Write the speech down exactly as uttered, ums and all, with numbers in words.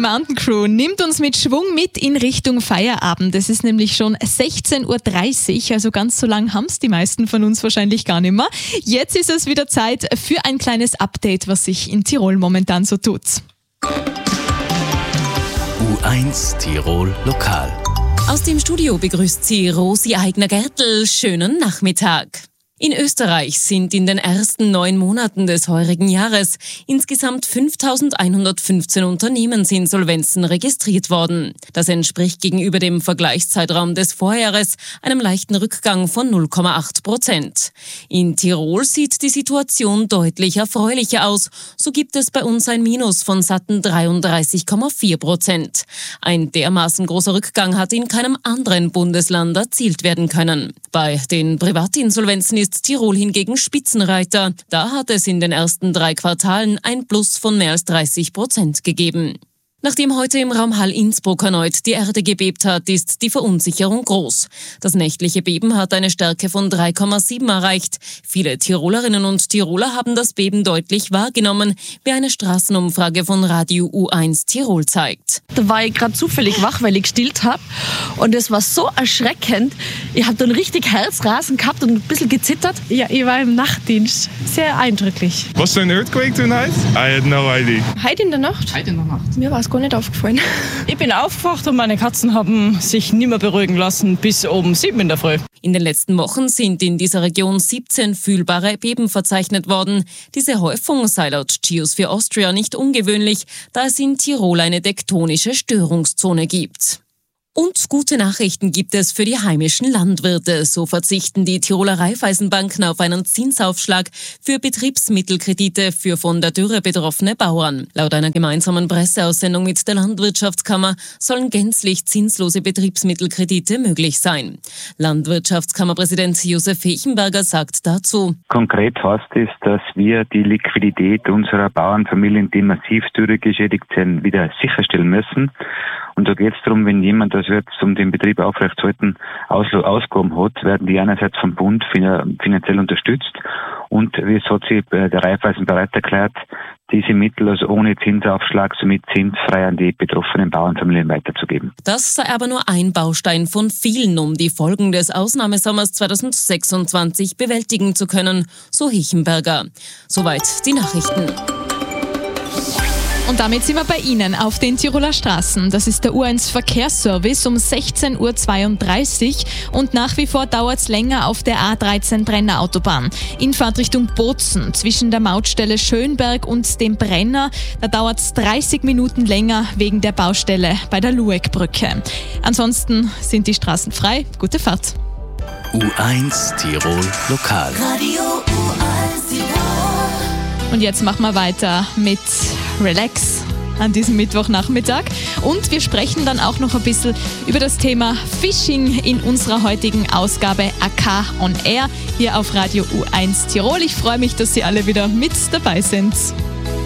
Mountain Crew nimmt uns mit Schwung mit in Richtung Feierabend. Es ist nämlich schon sechzehn Uhr dreißig, also ganz so lang haben es die meisten von uns wahrscheinlich gar nicht mehr. Jetzt ist es wieder Zeit für ein kleines Update, was sich in Tirol momentan so tut. U eins Tirol Lokal. Aus dem Studio begrüßt sie Rosi Eigner-Gertl. Schönen Nachmittag. In Österreich sind in den ersten neun Monaten des heurigen Jahres insgesamt fünftausendeinhundertfünfzehn Unternehmensinsolvenzen registriert worden. Das entspricht gegenüber dem Vergleichszeitraum des Vorjahres einem leichten Rückgang von null Komma acht Prozent. In Tirol sieht die Situation deutlich erfreulicher aus. So gibt es bei uns ein Minus von satten dreiunddreißig Komma vier Prozent. Ein dermaßen großer Rückgang hat in keinem anderen Bundesland erzielt werden können. Bei den Privatinsolvenzen ist Tirol hingegen Spitzenreiter. Da hat es in den ersten drei Quartalen ein Plus von mehr als dreißig Prozent gegeben. Nachdem heute im Raum Hall-Innsbruck erneut die Erde gebebt hat, ist die Verunsicherung groß. Das nächtliche Beben hat eine Stärke von drei Komma sieben erreicht. Viele Tirolerinnen und Tiroler haben das Beben deutlich wahrgenommen, wie eine Straßenumfrage von Radio U eins Tirol zeigt. Da war ich gerade zufällig wach, weil ich gestillt habe. Und es war so erschreckend. Ich habe dann richtig Herzrasen gehabt und ein bisschen gezittert. Ja, ich war im Nachtdienst. Sehr eindrücklich. Was an earthquake tonight? I had no idea. Heute in der Nacht? Heute in der Nacht. Mir war es gar nicht aufgefallen. Ich bin aufgewacht und meine Katzen haben sich nicht mehr beruhigen lassen bis um sieben in der Früh. In den letzten Wochen sind in dieser Region siebzehn fühlbare Beben verzeichnet worden. Diese Häufung sei laut Geosphere Austria nicht ungewöhnlich, da es in Tirol eine tektonische Störungszone gibt. Und gute Nachrichten gibt es für die heimischen Landwirte. So verzichten die Tiroler Raiffeisenbanken auf einen Zinsaufschlag für Betriebsmittelkredite für von der Dürre betroffene Bauern. Laut einer gemeinsamen Presseaussendung mit der Landwirtschaftskammer sollen gänzlich zinslose Betriebsmittelkredite möglich sein. Landwirtschaftskammerpräsident Josef Hechenberger sagt dazu: Konkret heißt es, dass wir die Liquidität unserer Bauernfamilien, die massiv dürregeschädigt sind, wieder sicherstellen müssen. Und da geht es darum, wenn jemand das wird, um den Betrieb aufrechtzuerhalten, Ausgaben hat, werden die einerseits vom Bund finanziell unterstützt und es hat sich der Raiffeisen bereit erklärt, diese Mittel also ohne Zinsaufschlag, somit zinsfrei an die betroffenen Bauernfamilien weiterzugeben. Das sei aber nur ein Baustein von vielen, um die Folgen des Ausnahmesommers zweitausendsechsundzwanzig bewältigen zu können, so Hechenberger. Soweit die Nachrichten. Und damit sind wir bei Ihnen auf den Tiroler Straßen. Das ist der U eins Verkehrsservice um sechzehn Uhr zweiunddreißig und nach wie vor dauert es länger auf der A dreizehn Brenner Autobahn. In Fahrt Richtung Bozen zwischen der Mautstelle Schönberg und dem Brenner. Da dauert es dreißig Minuten länger wegen der Baustelle bei der Lueckbrücke. Ansonsten sind die Straßen frei. Gute Fahrt. U eins Tirol Lokal. Radio U eins Tirol. Und jetzt machen wir weiter mit Relax an diesem Mittwochnachmittag. Und wir sprechen dann auch noch ein bisschen über das Thema Phishing in unserer heutigen Ausgabe A K on Air hier auf Radio U eins Tirol. Ich freue mich, dass Sie alle wieder mit dabei sind.